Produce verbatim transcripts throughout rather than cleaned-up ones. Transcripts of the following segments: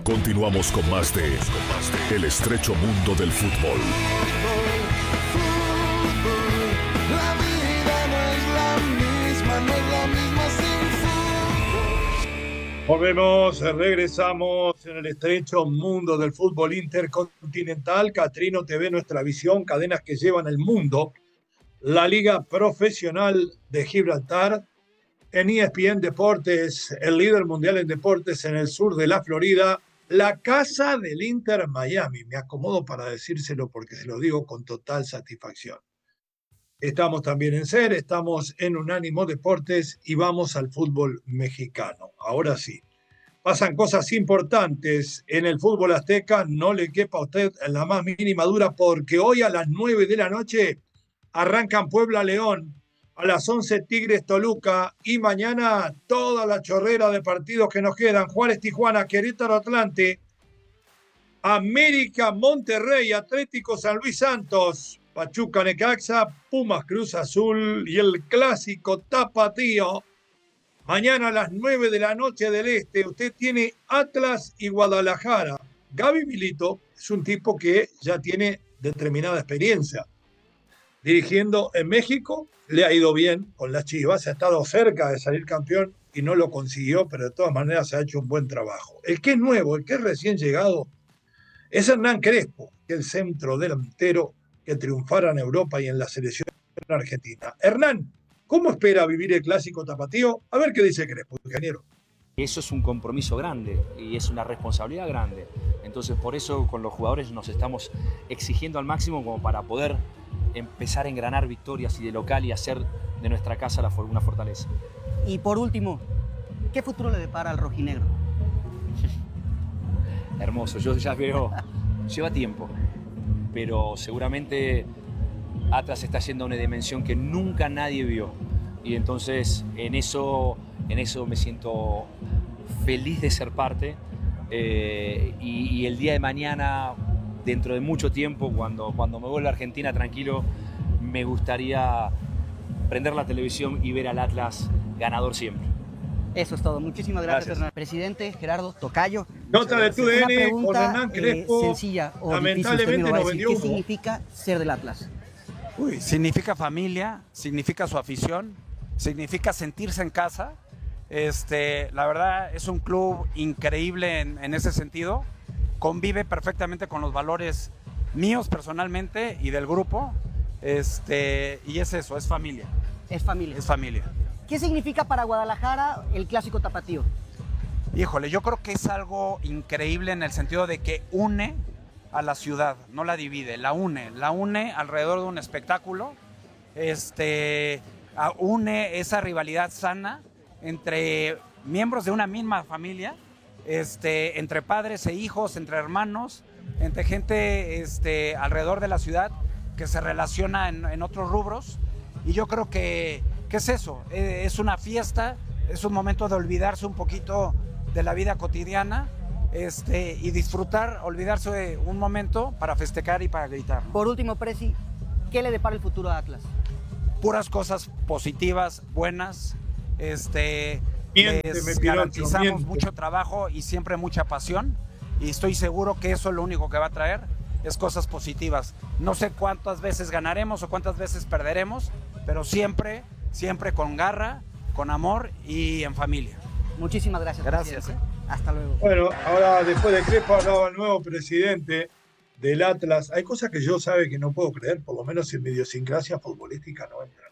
Continuamos con más de El estrecho mundo del fútbol. La vida no es la misma, no es la misma sin fútbol. Volvemos, regresamos en el estrecho mundo del fútbol intercontinental. Catrino T V, nuestra visión, cadenas que llevan el mundo. La Liga Profesional de Gibraltar. En E S P N Deportes, el líder mundial en deportes en el sur de la Florida. La casa del Inter Miami. Me acomodo para decírselo porque se lo digo con total satisfacción. Estamos también en SER, estamos en Unánimo Deportes y vamos al fútbol mexicano. Ahora sí, pasan cosas importantes en el fútbol azteca, no le quepa a usted en la más mínima duda, porque hoy a las nueve de la noche arrancan Puebla León, a las once Tigres Toluca y mañana toda la chorrera de partidos que nos quedan: Juárez Tijuana, Querétaro Atlante, América Monterrey, Atlético San Luis Santos, Pachuca Necaxa, Pumas Cruz Azul y el clásico tapatío. Mañana a las nueve de la noche del Este, usted tiene Atlas y Guadalajara. Gaby Milito es un tipo que ya tiene determinada experiencia dirigiendo en México, le ha ido bien con las Chivas, ha estado cerca de salir campeón y no lo consiguió, pero de todas maneras ha hecho un buen trabajo. El que es nuevo, el que es recién llegado, es Hernán Crespo, que es el centro delantero que triunfara en Europa y en la selección argentina. Hernán, ¿cómo espera vivir el clásico tapatío? A ver qué dice Crespo, ingeniero. Eso es un compromiso grande y es una responsabilidad grande. Entonces, por eso con los jugadores nos estamos exigiendo al máximo como para poder empezar a engranar victorias y de local y hacer de nuestra casa la, una fortaleza. Y por último, ¿qué futuro le depara al rojinegro? Hermoso, yo ya veo, lleva tiempo, pero seguramente Atlas está yendo a una dimensión que nunca nadie vio. Y entonces en eso, en eso me siento feliz de ser parte. Eh, y, y el día de mañana, dentro de mucho tiempo, cuando, cuando me vuelva a Argentina tranquilo, me gustaría prender la televisión y ver al Atlas ganador siempre. Eso es todo. Muchísimas gracias, gracias. Hernán. Presidente, Gerardo, tocayo. Nota de tu D N con Hernán Crespo. Eh, sencilla o lamentablemente nos vendió. ¿Qué significa ser del Atlas? Uy, significa familia, significa su afición, significa sentirse en casa. Este, la verdad es un club increíble en, en ese sentido. Convive perfectamente con los valores míos personalmente y del grupo. Este, y es eso, es familia. Es familia. Es familia. ¿Qué significa para Guadalajara el clásico tapatío? Híjole, yo creo que es algo increíble en el sentido de que une a la ciudad, no la divide, la une, la une alrededor de un espectáculo, este, une esa rivalidad sana entre miembros de una misma familia, este, entre padres e hijos, entre hermanos, entre gente este, alrededor de la ciudad que se relaciona en, en otros rubros. Y yo creo que, que es eso, es una fiesta, es un momento de olvidarse un poquito de la vida cotidiana este, y disfrutar, olvidarse de un momento para festejar y para gritar. Por último, Presi, ¿qué le depara el futuro a Atlas? Puras cosas positivas, buenas. Este, Miente, les me garantizamos miente. mucho trabajo y siempre mucha pasión. Y estoy seguro que eso es lo único que va a traer, es cosas positivas. No sé cuántas veces ganaremos o cuántas veces perderemos, pero siempre, siempre con garra, con amor y en familia. Muchísimas gracias. Gracias. ¿eh? Hasta luego. Bueno, ahora después de Crespo hablaba el nuevo presidente del Atlas. Hay cosas que yo sabe que no puedo creer, por lo menos en mi idiosincrasia futbolística no entran.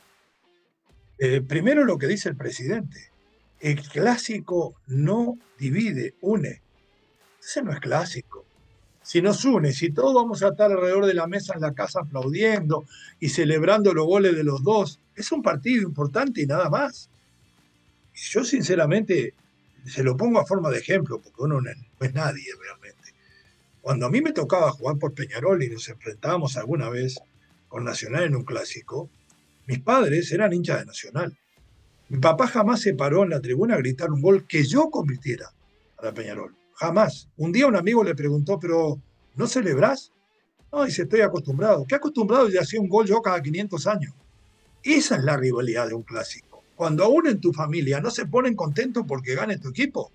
Eh, primero lo que dice el presidente. El clásico no divide, une. Ese no es clásico. Si nos une, si todos vamos a estar alrededor de la mesa en la casa aplaudiendo y celebrando los goles de los dos, es un partido importante y nada más. Y yo sinceramente se lo pongo a forma de ejemplo, porque uno no es nadie realmente. Cuando a mí me tocaba jugar por Peñarol y nos enfrentábamos alguna vez con Nacional en un clásico, mis padres eran hinchas de Nacional. Mi papá jamás se paró en la tribuna a gritar un gol que yo convirtiera a la Peñarol. Jamás. Un día un amigo le preguntó, ¿pero no celebrás? No, dice, estoy acostumbrado. ¿Qué acostumbrado? Y hacía un gol yo cada quinientos años. Esa es la rivalidad de un clásico. Cuando aún en tu familia no se ponen contentos porque gane tu equipo,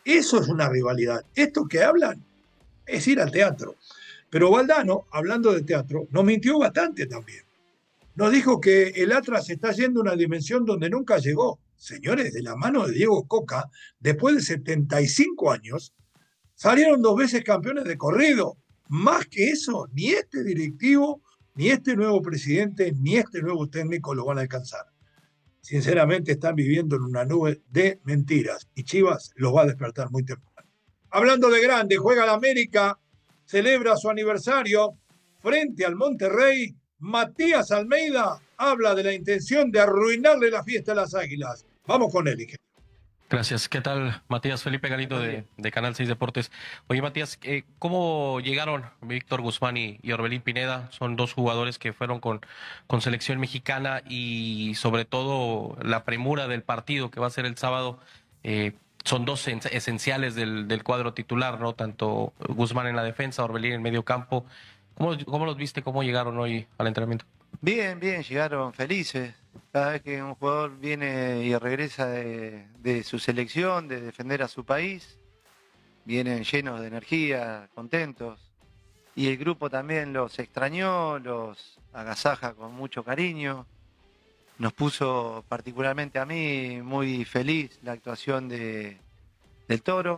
Eso es una rivalidad. Esto que hablan es ir al teatro. Pero Valdano, hablando de teatro, nos mintió bastante también. Nos dijo que el Atlas está yendo a una dimensión donde nunca llegó. Señores, de la mano de Diego Coca, después de setenta y cinco años, salieron dos veces campeones de corrido. Más que eso, ni este directivo, ni este nuevo presidente, ni este nuevo técnico lo van a alcanzar. Sinceramente están viviendo en una nube de mentiras y Chivas los va a despertar muy temprano. Hablando de grande, juega la América, celebra su aniversario frente al Monterrey. Matías Almeida habla de la intención de arruinarle la fiesta a las Águilas. Vamos con él, Ige. Gracias. ¿Qué tal, Matías? Felipe Galito de, de Canal seis Deportes. Oye, Matías, eh, ¿cómo llegaron Víctor Guzmán y, y Orbelín Pineda? Son dos jugadores que fueron con, con selección mexicana y sobre todo la premura del partido que va a ser el sábado. Eh, son dos esenciales del, del cuadro titular, ¿no? Tanto Guzmán en la defensa, Orbelín en medio campo. ¿Cómo, cómo los viste? ¿Cómo llegaron hoy al entrenamiento? Bien, bien, llegaron felices. Cada vez que un jugador viene y regresa de, de su selección, de defender a su país, vienen llenos de energía, contentos. Y el grupo también los extrañó, los agasaja con mucho cariño. Nos puso particularmente a mí muy feliz la actuación de, del Toro.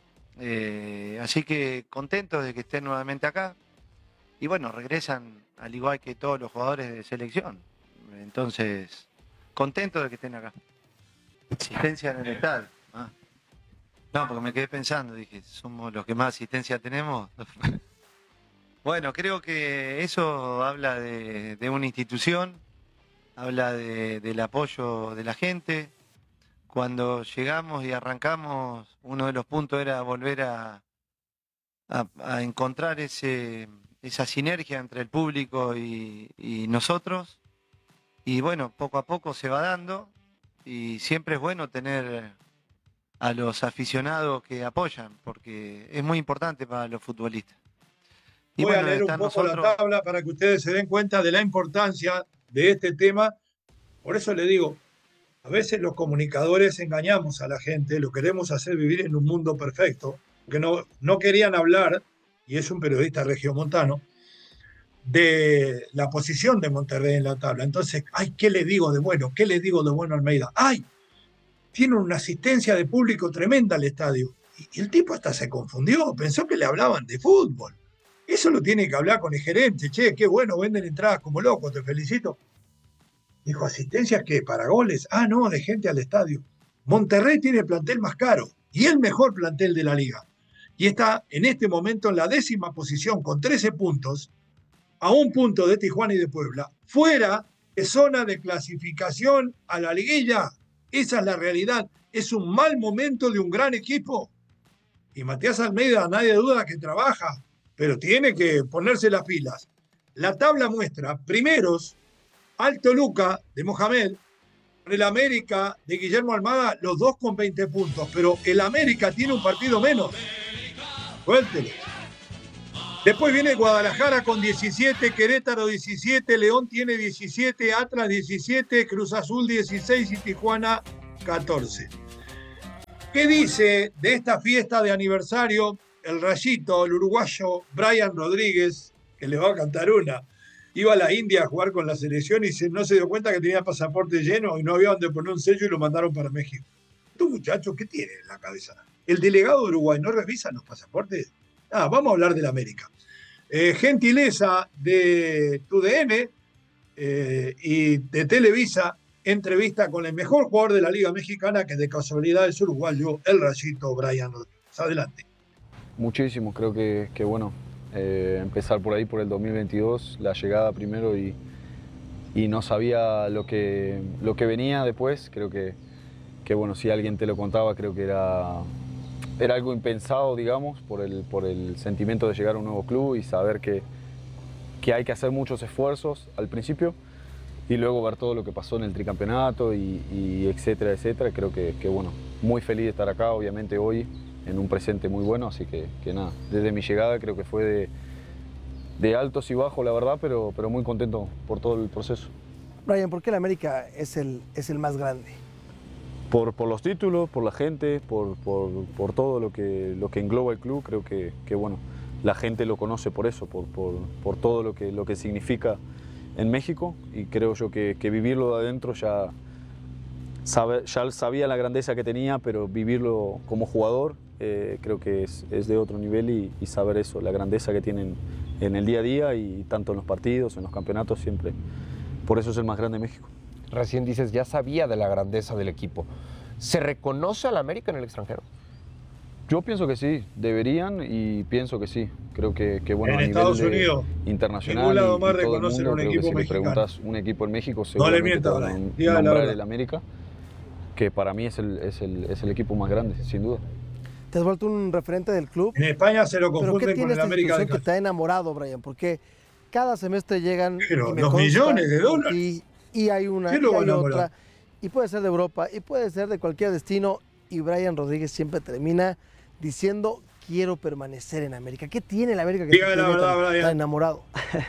Eh, así que contentos de que estén nuevamente acá. Y bueno, regresan al igual que todos los jugadores de selección. Entonces, contento de que estén acá. Asistencia en el estadio. Ah. No, porque me quedé pensando, dije, somos los que más asistencia tenemos. Bueno, creo que eso habla de, de una institución, habla de, del apoyo de la gente. Cuando llegamos y arrancamos, uno de los puntos era volver a, a, a encontrar ese... esa sinergia entre el público y, y nosotros, y bueno, poco a poco se va dando, y siempre es bueno tener a los aficionados que apoyan, porque es muy importante para los futbolistas. Y Voy bueno, a leer un poco nosotros... la tabla para que ustedes se den cuenta de la importancia de este tema. Por eso le digo, a veces los comunicadores engañamos a la gente, lo queremos hacer vivir en un mundo perfecto, que no, no querían hablar, y es un periodista regiomontano, de la posición de Monterrey en la tabla. Entonces, ay, ¿qué le digo de bueno? ¿Qué le digo de bueno a Almeida? ¡Ay! Tiene una asistencia de público tremenda al estadio. Y el tipo hasta se confundió, pensó que le hablaban de fútbol. Eso lo tiene que hablar con el gerente. Che, qué bueno, venden entradas como locos, te felicito. Dijo, ¿asistencias qué? ¿Para goles? Ah, no, de gente al estadio. Monterrey tiene el plantel más caro y el mejor plantel de la liga. Y está en este momento en la décima posición con trece puntos, a un punto de Tijuana y de Puebla, fuera de zona de clasificación a la liguilla. Esa es la realidad. Es un mal momento de un gran equipo. Y Matías Almeida, nadie duda que trabaja, pero tiene que ponerse las pilas. La tabla muestra primeros al Toluca de Mohamed, el América de Guillermo Almada, los dos con veinte puntos, pero el América tiene un partido menos. Suéltelo. Después viene Guadalajara con diecisiete, Querétaro diecisiete, León tiene diecisiete, Atlas diecisiete, Cruz Azul dieciséis y Tijuana catorce. ¿Qué dice de esta fiesta de aniversario el rayito, el uruguayo Brian Rodríguez, que le va a cantar una? Iba a la India a jugar con la selección y se, no se dio cuenta que tenía pasaporte lleno y no había donde poner un sello y lo mandaron para México. Estos muchachos, ¿qué tienen en la cabeza? El delegado de Uruguay no revisa los pasaportes. Ah, vamos a hablar de la América. Eh, gentileza de T U D N eh, y de Televisa, entrevista con el mejor jugador de la Liga Mexicana, que de casualidad es uruguayo, el rayito Brian Rodríguez. Adelante. Muchísimo, creo que, que bueno, eh, empezar por ahí, por el dos mil veintidós, la llegada primero y, y no sabía lo que, lo que venía después. Creo que, que, bueno, si alguien te lo contaba, creo que era... Era algo impensado, digamos, por el, por el sentimiento de llegar a un nuevo club y saber que, que hay que hacer muchos esfuerzos al principio y luego ver todo lo que pasó en el tricampeonato y, y etcétera, etcétera. Creo que, que, bueno, muy feliz de estar acá, obviamente hoy, en un presente muy bueno, así que, que nada, desde mi llegada creo que fue de, de altos y bajos, la verdad, pero, pero muy contento por todo el proceso. Brian, ¿por qué el América es el, es el más grande? Por, por los títulos, por la gente, por, por, por todo lo que, lo que engloba el club. Creo que, que bueno, la gente lo conoce por eso, por, por, por todo lo que, lo que significa en México, y creo yo que, que vivirlo de adentro ya, sabe, ya sabía la grandeza que tenía, pero vivirlo como jugador eh, creo que es, es de otro nivel, y, y saber eso, la grandeza que tienen en el día a día, y tanto en los partidos, en los campeonatos, siempre. Por eso es el más grande de México. Recién dices, ya sabía de la grandeza del equipo. ¿Se reconoce al América en el extranjero? Yo pienso que sí, deberían, y pienso que sí. Creo que, que bueno, en a Estados nivel Unidos, de internacional ningún lado y, más y todo el reconocen mundo, un creo equipo que si mexicano. le preguntas un equipo en México, No le seguramente mientas, te van a Brian, diga la nombrar verdad. el América, que para mí es el, es, el, es el equipo más grande, sin duda. Te has vuelto un referente del club. En España se lo ¿Pero qué confunden con tiene el esta América de institución que Cali. te ha enamorado, Brian? Porque cada semestre llegan Pero y me los consta millones de por dólares. ti, y hay una, ¿Qué y lo va a hay enamorar? otra, y puede ser de Europa, y puede ser de cualquier destino, y Brian Rodríguez siempre termina diciendo: quiero permanecer en América. ¿Qué tiene el América que Dígame te la tiene verdad, tan, Brian. tan enamorado?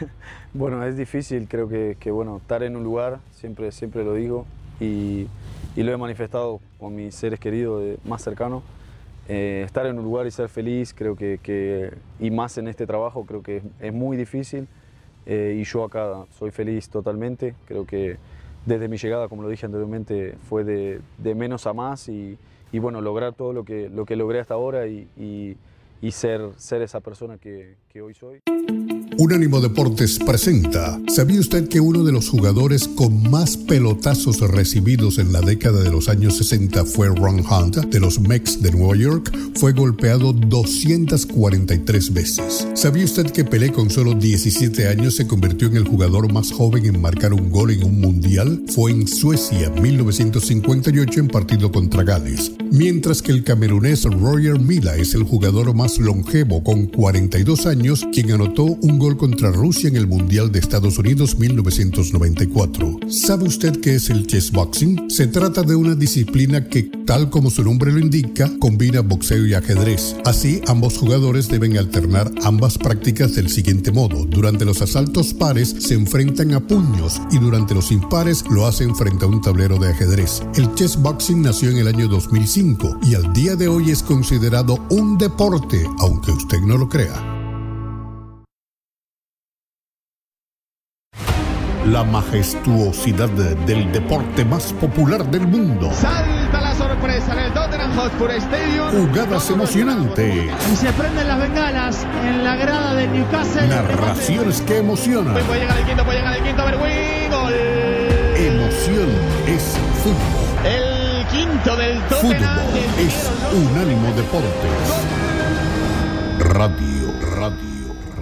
Bueno, es difícil, creo que, que bueno, estar en un lugar, siempre, siempre lo digo, y, y lo he manifestado con mis seres queridos de- más cercanos. Eh, estar en un lugar y ser feliz, creo que, que y más en este trabajo, creo que es, es muy difícil, eh, y yo acá soy feliz totalmente. Creo que desde mi llegada, como lo dije anteriormente, fue de, de menos a más, y, y bueno, lograr todo lo que, lo que logré hasta ahora, y, y, y ser, ser esa persona que, que hoy soy. Unánimo Deportes presenta: ¿sabía usted que uno de los jugadores con más pelotazos recibidos en la década de los años sesenta fue Ron Hunt, de los Mets de Nueva York? Fue golpeado doscientas cuarenta y tres veces. ¿Sabía usted que Pelé, con solo diecisiete años, se convirtió en el jugador más joven en marcar un gol en un mundial? Fue en Suecia, mil novecientos cincuenta y ocho, en partido contra Gales. Mientras que el camerunés Roger Milla es el jugador más longevo, con cuarenta y dos años, quien anotó un gol contra Rusia en el Mundial de Estados Unidos mil novecientos noventa y cuatro. ¿Sabe usted qué es el chessboxing? Se trata de una disciplina que, tal como su nombre lo indica, combina boxeo y ajedrez. Así, ambos jugadores deben alternar ambas prácticas del siguiente modo: durante los asaltos pares se enfrentan a puños, y durante los impares lo hacen frente a un tablero de ajedrez. El chessboxing nació en el año dos mil cinco y al día de hoy es considerado un deporte, aunque usted no lo crea. La majestuosidad del deporte más popular del mundo. Salta la sorpresa en el Tottenham Hotspur Stadium. Jugadas emocionantes. Y se prenden las bengalas en la grada del Newcastle. Narraciones que emocionan. Puede llegar el quinto, puede llegar el quinto. Berwin, gol. Emoción es fútbol. El quinto del Tottenham. Fútbol es Unánimo Deportes. Radio, radio.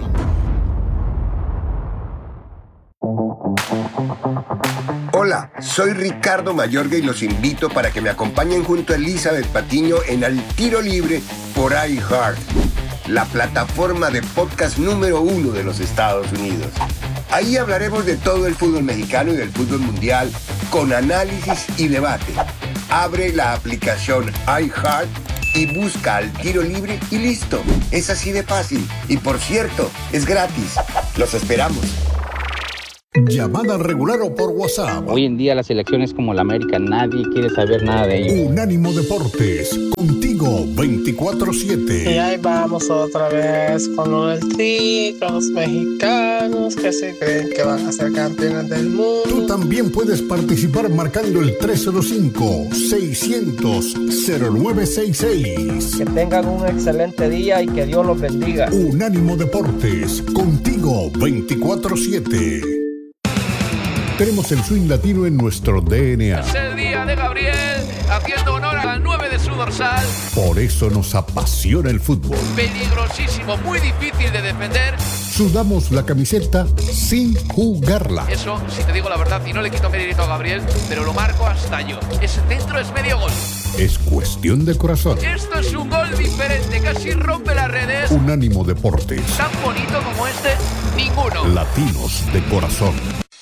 Hola, soy Ricardo Mayorga y los invito para que me acompañen junto a Elizabeth Patiño en Al Tiro Libre por iHeart, la plataforma de podcast número uno de los Estados Unidos. Ahí hablaremos de todo el fútbol mexicano y del fútbol mundial, con análisis y debate. Abre la aplicación iHeart y busca Al Tiro Libre y listo. Es así de fácil. Y por cierto, es gratis. Los esperamos. Llamada regular o por WhatsApp. Hoy en día las elecciones como la América, nadie quiere saber nada de ellos. Unánimo Deportes, contigo veinticuatro siete. Y ahí vamos otra vez con lo del Tri, con los mexicanos que se creen que van a ser campeones del mundo. Tú también puedes participar marcando el tres cero cinco, seiscientos, cero nueve sesenta y seis. Que tengan un excelente día y que Dios los bendiga. Unánimo Deportes, contigo veinticuatro siete. Tenemos el swing latino en nuestro D N A. Es el día de Gabriel, haciendo honor al nueve de su dorsal. Por eso nos apasiona el fútbol. Peligrosísimo, muy difícil de defender. Sudamos la camiseta sin jugarla. Eso, si te digo la verdad, y no le quito mérito a Gabriel, pero lo marco hasta yo. Ese centro es medio gol. Es cuestión de corazón. Esto es un gol diferente, casi rompe las redes. Unánimo Deportes. Tan bonito como este, ninguno. Latinos de corazón.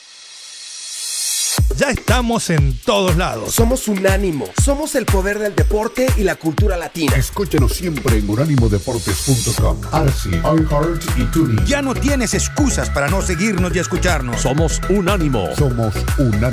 Ya estamos en todos lados. Somos Unánimo. Somos el poder del deporte y la cultura latina. Escúchenos siempre en unánimo deportes punto com, Arsi, iHeart y TuneIn. Ya no tienes excusas para no seguirnos y escucharnos. Somos Unánimo. Somos Unánimo.